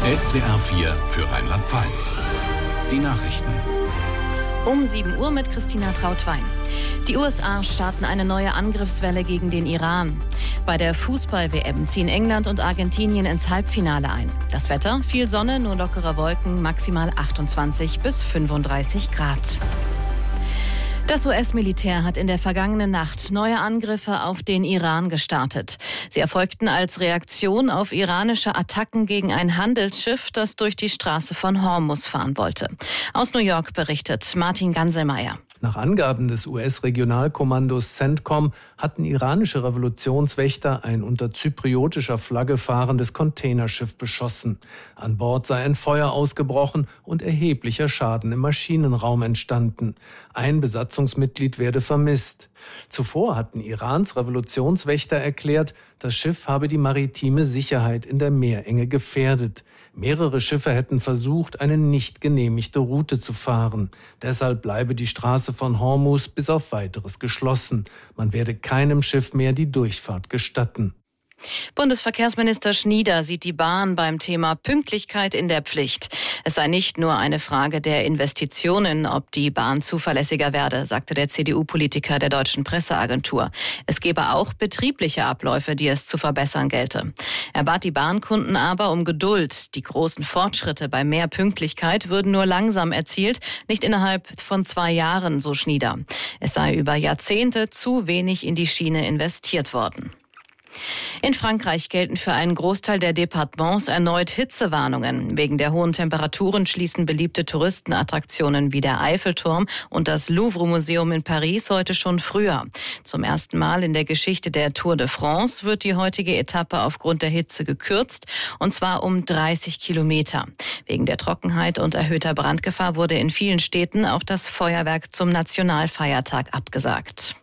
SWR 4 für Rheinland-Pfalz. Die Nachrichten. Um 7 Uhr mit Christina Trautwein. Die USA starten eine neue Angriffswelle gegen den Iran. Bei der Fußball-WM ziehen England und Argentinien ins Halbfinale ein. Das Wetter: viel Sonne, nur lockere Wolken, maximal 28 bis 35 Grad. Das US-Militär hat in der vergangenen Nacht neue Angriffe auf den Iran gestartet. Sie erfolgten als Reaktion auf iranische Attacken gegen ein Handelsschiff, das durch die Straße von Hormuz fahren wollte. Aus New York berichtet Martin Ganselmeier. Nach Angaben des US-Regionalkommandos CENTCOM hatten iranische Revolutionswächter ein unter zypriotischer Flagge fahrendes Containerschiff beschossen. An Bord sei ein Feuer ausgebrochen und erheblicher Schaden im Maschinenraum entstanden. Ein Besatzungsmitglied werde vermisst. Zuvor hatten Irans Revolutionswächter erklärt, das Schiff habe die maritime Sicherheit in der Meerenge gefährdet. Mehrere Schiffe hätten versucht, eine nicht genehmigte Route zu fahren. Deshalb bleibe die Straße von Hormuz bis auf Weiteres geschlossen. Man werde keinem Schiff mehr die Durchfahrt gestatten. Bundesverkehrsminister Schnieder sieht die Bahn beim Thema Pünktlichkeit in der Pflicht. Es sei nicht nur eine Frage der Investitionen, ob die Bahn zuverlässiger werde, sagte der CDU-Politiker der Deutschen Presseagentur. Es gebe auch betriebliche Abläufe, die es zu verbessern gelte. Er bat die Bahnkunden aber um Geduld. Die großen Fortschritte bei mehr Pünktlichkeit würden nur langsam erzielt, nicht innerhalb von 2 Jahren, so Schnieder. Es sei über Jahrzehnte zu wenig in die Schiene investiert worden. In Frankreich gelten für einen Großteil der Departements erneut Hitzewarnungen. Wegen der hohen Temperaturen schließen beliebte Touristenattraktionen wie der Eiffelturm und das Louvre-Museum in Paris heute schon früher. Zum ersten Mal in der Geschichte der Tour de France wird die heutige Etappe aufgrund der Hitze gekürzt, und zwar um 30 Kilometer. Wegen der Trockenheit und erhöhter Brandgefahr wurde in vielen Städten auch das Feuerwerk zum Nationalfeiertag abgesagt.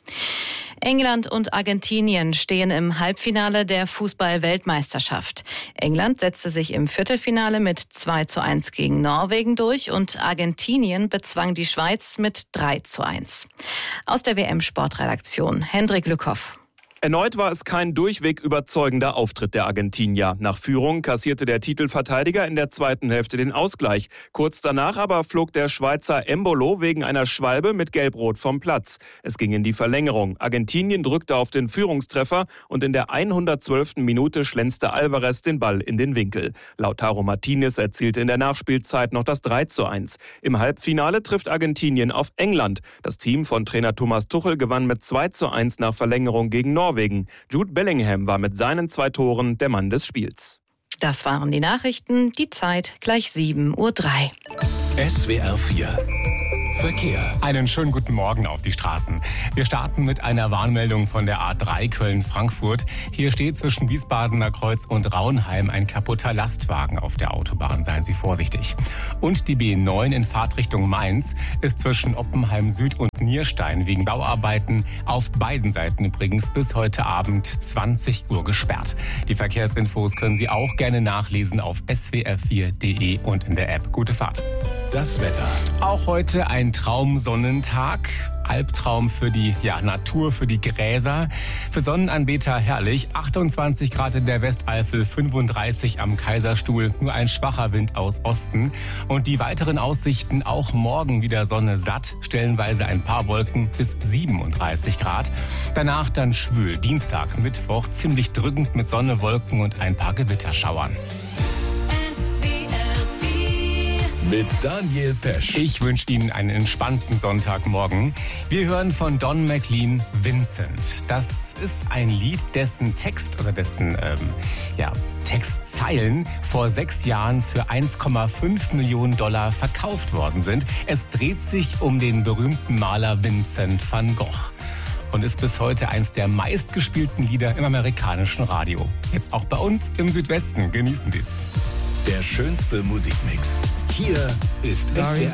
England und Argentinien stehen im Halbfinale der Fußball-Weltmeisterschaft. England setzte sich im Viertelfinale mit 2:1 gegen Norwegen durch und Argentinien bezwang die Schweiz mit 3:1. Aus der WM-Sportredaktion Hendrik Lückhoff. Erneut war es kein durchweg überzeugender Auftritt der Argentinier. Nach Führung kassierte der Titelverteidiger in der zweiten Hälfte den Ausgleich. Kurz danach aber flog der Schweizer Embolo wegen einer Schwalbe mit Gelb-Rot vom Platz. Es ging in die Verlängerung. Argentinien drückte auf den Führungstreffer und in der 112. Minute schlänzte Alvarez den Ball in den Winkel. Lautaro Martinez erzielte in der Nachspielzeit noch das 3:1. Im Halbfinale trifft Argentinien auf England. Das Team von Trainer Thomas Tuchel gewann mit 2:1 nach Verlängerung gegen Norwegen. Jude Bellingham war mit seinen 2 Toren der Mann des Spiels. Das waren die Nachrichten. Die Zeit gleich 7:03 Uhr. SWR 4 Verkehr. Einen schönen guten Morgen auf die Straßen. Wir starten mit einer Warnmeldung von der A3 Köln-Frankfurt. Hier steht zwischen Wiesbadener Kreuz und Raunheim ein kaputter Lastwagen auf der Autobahn. Seien Sie vorsichtig. Und die B9 in Fahrtrichtung Mainz ist zwischen Oppenheim Süd und Nierstein wegen Bauarbeiten auf beiden Seiten übrigens bis heute Abend 20 Uhr gesperrt. Die Verkehrsinfos können Sie auch gerne nachlesen auf swr4.de und in der App. Gute Fahrt. Das Wetter. Auch heute ein Traumsonnentag. Albtraum für die Natur, für die Gräser. Für Sonnenanbeter herrlich. 28 Grad in der Westeifel, 35 am Kaiserstuhl. Nur ein schwacher Wind aus Osten. Und die weiteren Aussichten: auch morgen wieder Sonne satt. Stellenweise ein paar Wolken bis 37 Grad. Danach dann schwül. Dienstag, Mittwoch ziemlich drückend mit Sonne, Wolken und ein paar Gewitterschauern. Mit Daniel Pesch. Ich wünsche Ihnen einen entspannten Sonntagmorgen. Wir hören von Don McLean Vincent. Das ist ein Lied, dessen Text oder dessen Textzeilen vor 6 Jahren für $1,5 Millionen verkauft worden sind. Es dreht sich um den berühmten Maler Vincent van Gogh und ist bis heute eins der meistgespielten Lieder im amerikanischen Radio. Jetzt auch bei uns im Südwesten. Genießen Sie es. Der schönste Musikmix. Hier ist SWR